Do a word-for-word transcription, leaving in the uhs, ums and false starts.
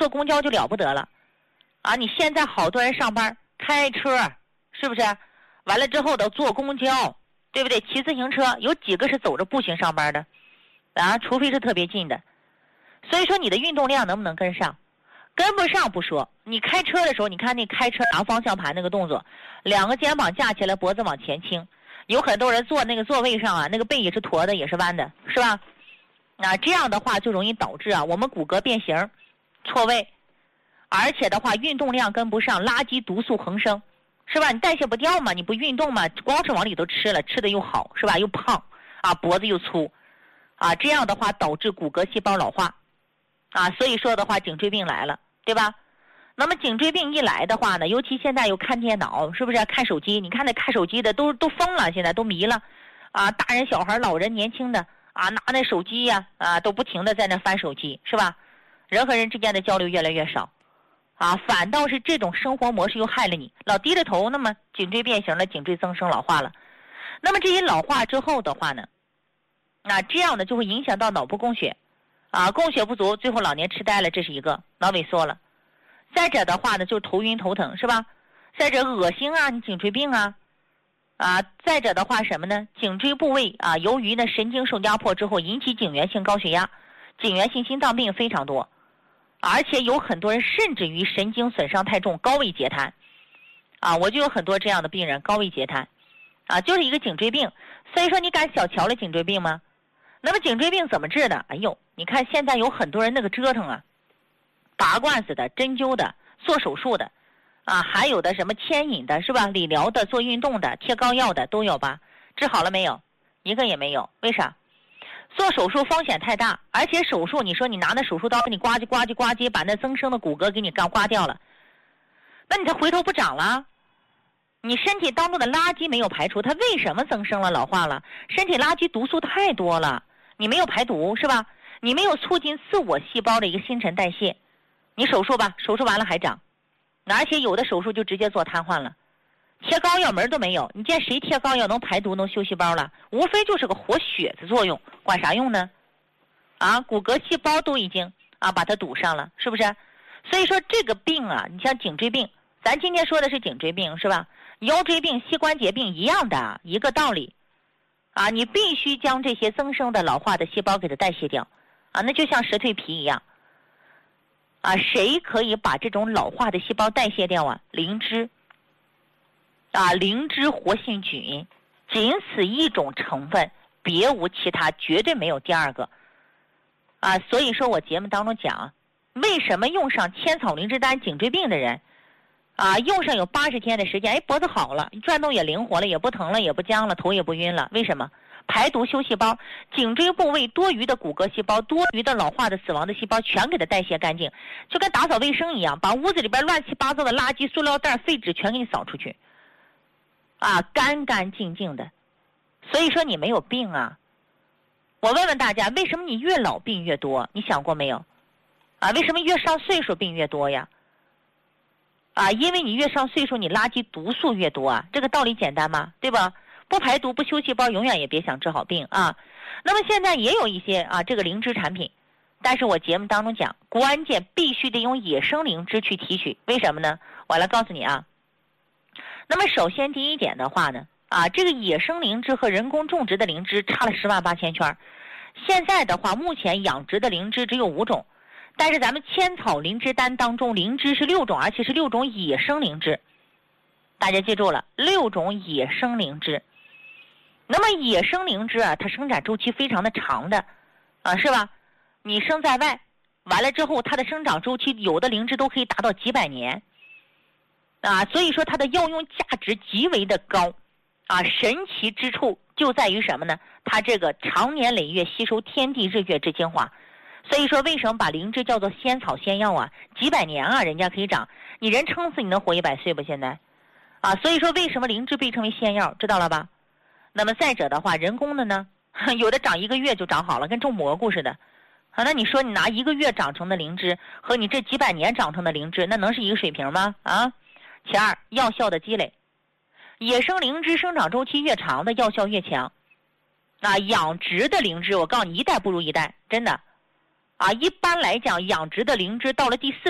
坐公交就了不得了啊！你现在好多人上班开车，是不是？完了之后都坐公交，对不对？骑自行车，有几个是走着步行上班的啊？除非是特别近的。所以说你的运动量能不能跟上？跟不上不说，你开车的时候，你看那开车拿方向盘那个动作，两个肩膀架起来，脖子往前倾。有很多人坐那个座位上啊，那个背也是驼的，也是弯的，是吧？啊，这样的话就容易导致啊我们骨骼变形、错位，而且的话运动量跟不上，垃圾毒素横生，是吧？你代谢不掉嘛，你不运动嘛，光是往里头吃了，吃的又好，是吧？又胖啊，脖子又粗啊，这样的话导致骨骼细胞老化啊，所以说的话颈椎病来了，对吧？那么颈椎病一来的话呢，尤其现在又看电脑，是不是看手机？你看那看手机的都都疯了，现在都迷了啊，大人小孩老人年轻的啊，拿那手机呀 啊, 啊都不停的在那翻手机，是吧？人和人之间的交流越来越少啊，反倒是这种生活模式又害了你，老低着头，那么颈椎变形了，颈椎增生老化了。那么这些老化之后的话呢，啊这样呢就会影响到脑部供血啊，供血不足，最后老年痴呆了，这是一个脑萎缩了。再者的话呢，就是头晕头疼，是吧？再者恶心啊，你颈椎病啊，啊，再者的话什么呢？颈椎部位啊，由于呢神经受压迫之后，引起颈源性高血压、颈源性心脏病非常多，而且有很多人甚至于神经损伤太重，高位截瘫，啊，我就有很多这样的病人，高位截瘫，啊，就是一个颈椎病。所以说，你敢小瞧了颈椎病吗？那么颈椎病怎么治的？哎呦，你看现在有很多人那个折腾啊。拔罐子的、针灸的、做手术的，啊，还有的什么牵引的，是吧？理疗的、做运动的、贴膏药的都有吧？治好了没有？一个也没有。为啥？做手术风险太大，而且手术你说你拿那手术刀给你刮叽刮叽刮叽，把那增生的骨骼给你干刮掉了，那你它回头不长了？你身体当中的垃圾没有排除，它为什么增生了、老化了？身体垃圾毒素太多了，你没有排毒，是吧？你没有促进自我细胞的一个新陈代谢。你手术吧，手术完了还长，而且有的手术就直接做瘫痪了，贴膏药门都没有。你见谁贴膏药能排毒能修细胞了？无非就是个活血的作用，管啥用呢？啊，骨骼细胞都已经啊把它堵上了，是不是？所以说这个病啊，你像颈椎病，咱今天说的是颈椎病，是吧？腰椎病、膝关节病一样的一个道理啊，你必须将这些增生的老化的细胞给它代谢掉啊，那就像蛇蜕皮一样。啊，谁可以把这种老化的细胞代谢掉啊？灵芝啊，灵芝活性菌，仅此一种成分，别无其他，绝对没有第二个啊。所以说我节目当中讲，为什么用上千草灵芝丹颈椎病的人啊，用上有八十天的时间，哎，脖子好了，转动也灵活了，也不疼了，也不僵了，头也不晕了。为什么？排毒修细胞，颈椎部位多余的骨骼细胞、多余的老化的死亡的细胞全给它代谢干净，就跟打扫卫生一样，把屋子里边乱七八糟的垃圾、塑料袋、废纸全给你扫出去啊，干干净净的。所以说你没有病啊。我问问大家，为什么你越老病越多？你想过没有啊？为什么越上岁数病越多呀？啊，因为你越上岁数，你垃圾毒素越多啊，这个道理简单吗？对吧？不排毒不修细胞，永远也别想治好病啊。那么现在也有一些啊这个灵芝产品，但是我节目当中讲，关键必须得用野生灵芝去提取。为什么呢？我来告诉你啊。那么首先第一点的话呢，啊这个野生灵芝和人工种植的灵芝差了十万八千圈。现在的话，目前养殖的灵芝只有五种，但是咱们千草灵芝丹当中，灵芝是六种，而且是六种野生灵芝。大家记住了，六种野生灵芝。那么野生灵芝啊，它生长周期非常的长的，啊，是吧？你生在外，完了之后，它的生长周期有的灵芝都可以达到几百年，啊，所以说它的药用价值极为的高，啊，神奇之处就在于什么呢？它这个长年累月吸收天地日月之精华，所以说为什么把灵芝叫做仙草仙药啊？几百年啊，人家可以长，你人撑死你能活一百岁不？现在，啊，所以说为什么灵芝被称为仙药，知道了吧？那么再者的话，人工的呢，有的长一个月就长好了，跟种蘑菇似的。啊，那你说你拿一个月长成的灵芝和你这几百年长成的灵芝，那能是一个水平吗？啊，其二，药效的积累，野生灵芝生长周期越长的药效越强。啊，养殖的灵芝，我告诉你，一代不如一代，真的。啊，一般来讲，养殖的灵芝到了第四